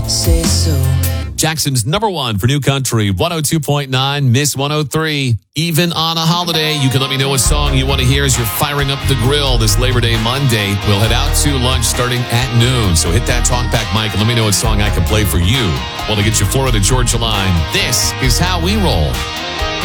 say so. Jackson's number one for New Country, 102.9, Miss 103. Even on a holiday, you can let me know what song you want to hear as you're firing up the grill this Labor Day Monday. We'll head out to lunch starting at noon. So hit that talkback mic and let me know what song I can play for you while to get your Florida Georgia line. This is how we roll.